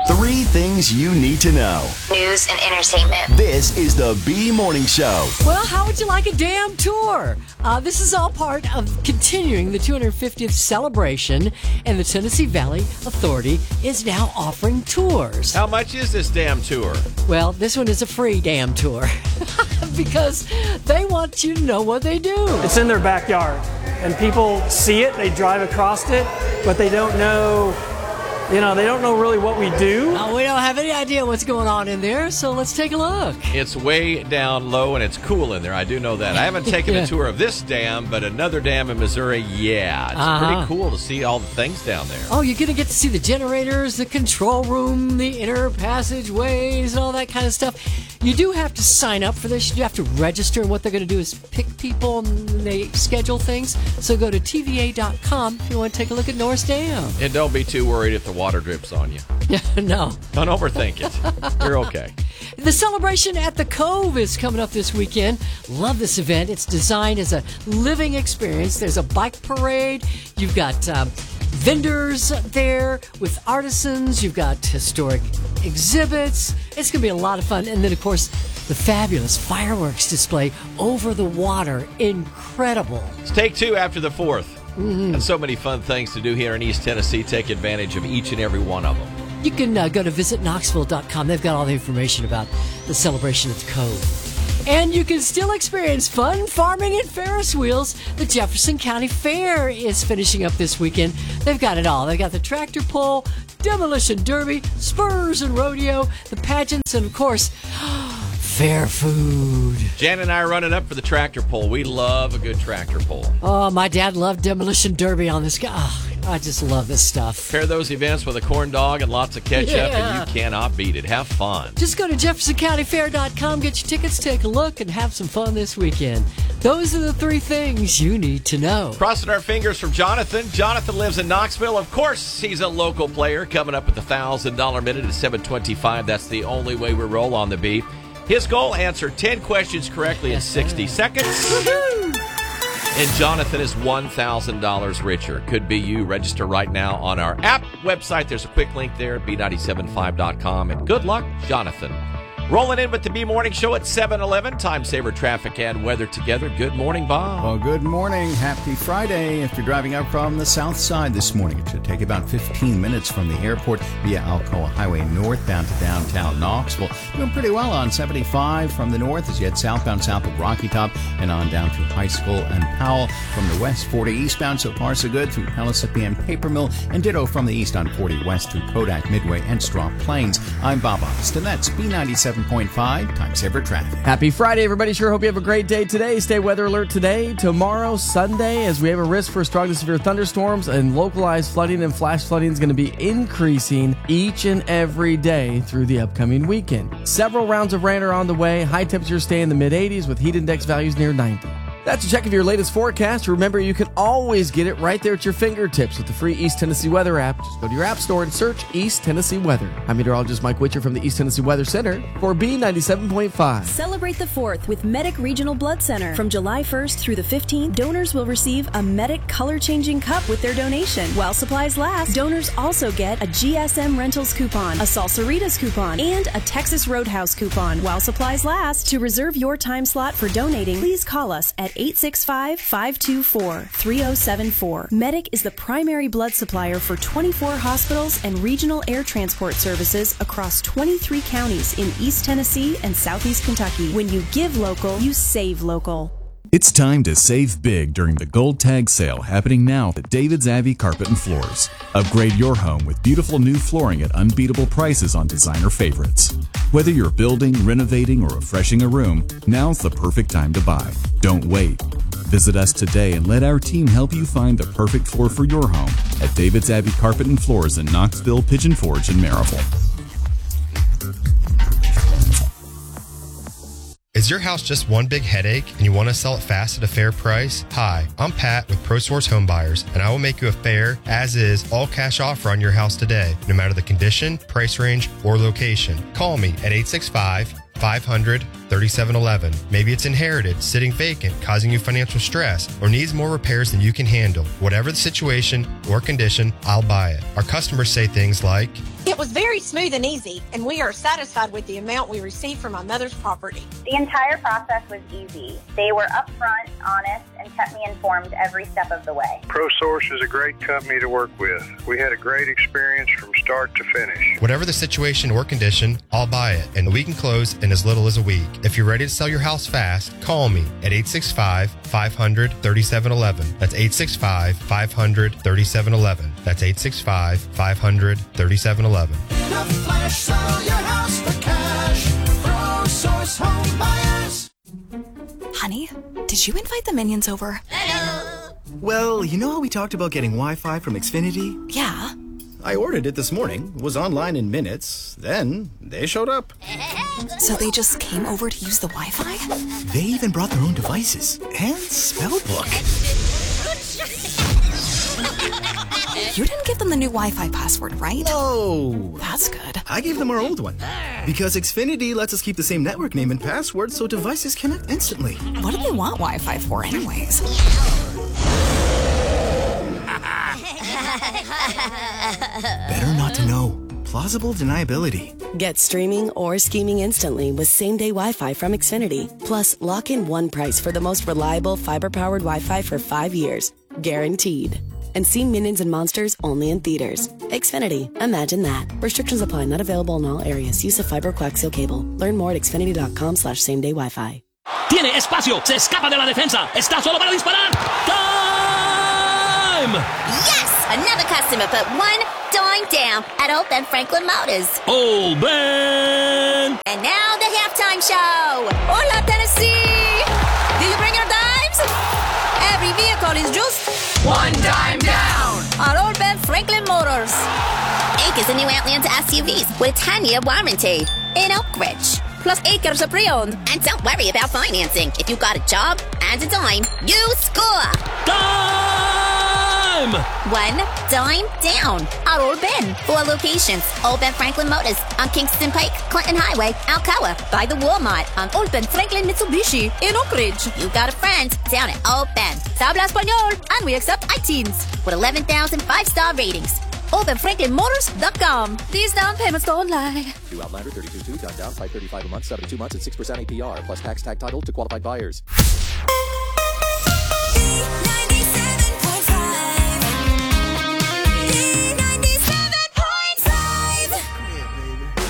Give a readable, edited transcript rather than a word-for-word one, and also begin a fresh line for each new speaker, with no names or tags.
Three things you need to know.
News and entertainment.
This is the B Morning Show.
Well, how would you like a damn tour? This is all part of continuing the 250th celebration, and the Tennessee Valley Authority is now offering tours.
How much is this damn tour?
Well, this one is a free damn tour because they want you to know what they do.
It's in their backyard, and people see it, they drive across it, but they don't know... they don't know really what we do.
We don't have any idea what's going on in there, so let's take a look.
It's way down low, and it's cool in there. I do know that. I haven't taken a tour of this dam, but another dam in Missouri, yeah. It's pretty cool to see all the things down there.
Oh, you're going to get to see the generators, the control room, the inner passageways, and all that kind of stuff. You do have to sign up for this. You have to register, and what they're going to do is pick people, and they schedule things. So go to TVA.com if you want to take a look at Norris Dam.
And don't be too worried if the water drips on you.
No.
Don't overthink it. You're okay.
The celebration at the Cove is coming up this weekend. Love this event. It's designed as a living experience. There's a bike parade. You've got vendors there with artisans. You've got historic exhibits. It's going to be a lot of fun. And then, of course, the fabulous fireworks display over the water. Incredible.
It's take two after the 4th. Mm-hmm. And so many fun things to do here in East Tennessee. Take advantage of each and every one of them.
You can go to visitknoxville.com. They've got all the information about the celebration at the Cove. And you can still experience fun farming and Ferris wheels. The Jefferson County Fair is finishing up this weekend. They've got it all. They've got the tractor pull, demolition derby, spurs and rodeo, the pageants, and, of course, fair food.
Jan and I are running up for the tractor pull. We love a good tractor pull.
Oh, my dad loved demolition derby on this guy. Oh, I just love this stuff.
Pair those events with a corn dog and lots of ketchup, and you cannot beat it. Have fun.
Just go to JeffersonCountyFair.com, get your tickets, take a look, and have some fun this weekend. Those are the three things you need to know.
Crossing our fingers from Jonathan. Jonathan lives in Knoxville. Of course, he's a local player. Coming up at the $1,000 minute at 7:25. That's the only way we roll on the beat. His goal, answer 10 questions correctly in 60 seconds. Woo-hoo! And Jonathan is $1,000 richer. Could be you. Register right now on our app website. There's a quick link there at B975.com. And good luck, Jonathan. Rolling in with the B Morning Show at 7:11. Time saver traffic and weather together. Good morning, Bob.
Well, good morning. Happy Friday. If you're driving up from the south side this morning, it should take about 15 minutes from the airport via Alcoa Highway northbound to downtown Knoxville. Doing pretty well on 75 from the north as you head southbound south of Rocky Top and on down to High School and Powell. From the west, 40 eastbound, so far so good through Pellissippi and Paper Mill, and ditto from the east on 40 west through Kodak, Midway, and Straw Plains. I'm Bob Austin. That's B97.5 Time Saver Traffic.
Happy Friday, everybody. Sure hope you have a great day today. Stay weather alert today, tomorrow, Sunday, as we have a risk for strong to severe thunderstorms, and localized flooding and flash flooding is going to be increasing each and every day through the upcoming weekend. Several rounds of rain are on the way. High temperatures stay in the mid-80s with heat index values near 90. That's a check of your latest forecast. Remember, you can always get it right there at your fingertips with the free East Tennessee Weather app. Just go to your app store and search East Tennessee Weather. I'm meteorologist Mike Witcher from the East Tennessee Weather Center for B97.5.
Celebrate the 4th with Medic Regional Blood Center. From July 1st through the 15th, donors will receive a Medic color-changing cup with their donation. While supplies last, donors also get a GSM Rentals coupon, a Salsaritas coupon, and a Texas Roadhouse coupon. While supplies last, to reserve your time slot for donating, please call us at 865-524-3074. Medic is the primary blood supplier for 24 hospitals and regional air transport services across 23 counties in East Tennessee and Southeast Kentucky. When you give local, you save local.
It's time to save big during the Gold Tag sale happening now at David's Abbey Carpet and Floors. Upgrade your home with beautiful new flooring at unbeatable prices on designer favorites. Whether you're building, renovating, or refreshing a room, now's the perfect time to buy. Don't wait. Visit us today and let our team help you find the perfect floor for your home at David's Abbey Carpet and Floors in Knoxville, Pigeon Forge, and Maryville.
Is your house just one big headache and you want to sell it fast at a fair price? Hi, I'm Pat with ProSource Home Buyers, and I will make you a fair, as-is, all-cash offer on your house today, no matter the condition, price range, or location. Call me at 865-500-3711. Maybe it's inherited, sitting vacant, causing you financial stress, or needs more repairs than you can handle. Whatever the situation or condition, I'll buy it. Our customers say things like,
It It was very smooth and easy, and we are satisfied with the amount we received from my mother's property.
The entire process was easy. They were upfront, honest, and kept me informed every step of the way.
ProSource is a great company to work with. We had a great experience from start to finish.
Whatever the situation or condition, I'll buy it, and we can close in as little as a week. If you're ready to sell your house fast, call me at 865-500-3711. That's 865-500-3711. That's 865-500-3711.
In a flash, sell your house for cash. ProSource Home Buyers.
Honey, did you invite the minions over?
Hello. Well, you know how we talked about getting Wi-Fi from Xfinity?
Yeah.
I ordered it this morning, was online in minutes, then they showed up.
So they just came over to use the Wi-Fi?
They even brought their own devices and spell book.
You didn't give them the new Wi-Fi password, right?
No.
That's good.
I gave them our old one. Because Xfinity lets us keep the same network name and password so devices connect instantly.
What do they want Wi-Fi for anyways?
Better not to know. Plausible deniability.
Get streaming or scheming instantly with same-day Wi-Fi from Xfinity. Plus, lock in one price for the most reliable fiber-powered Wi-Fi for 5 years. Guaranteed. And see Minions and Monsters only in theaters. Xfinity. Imagine that. Restrictions apply. Not available in all areas. Use of fiber coaxial cable. Learn more at xfinity.com/same-day Wi-Fi.
Tiene espacio. Se escapa de la defensa. Está solo para disparar. Time!
Yes! Another customer put one dime down at Old Ben Franklin Motors.
Old Ben!
And now the halftime show. Hola, Tennessee! Did you bring your dimes? Every vehicle is just one dime down at Old Ben Franklin Motors. Ake is the new Atlanta SUVs with a 10-year warranty in Oak Ridge. Plus acres of pre-owned. And don't worry about financing. If you got a job and a dime, you score.
Dime!
One dime down at Old Ben. 4 locations. Old Ben Franklin Motors on Kingston Pike, Clinton Highway, Alcoa. By the Walmart on Old Ben Franklin Mitsubishi in Oak Ridge. You got a friend down at Old Ben. Habla Español. And we accept iTeens with 11,000 5-star ratings. OpenFranklinMotors.com. These down payments don't lie.
New Outlander 32.2, down 535 a month, 72 months at 6% APR, plus tax tag title to qualified buyers.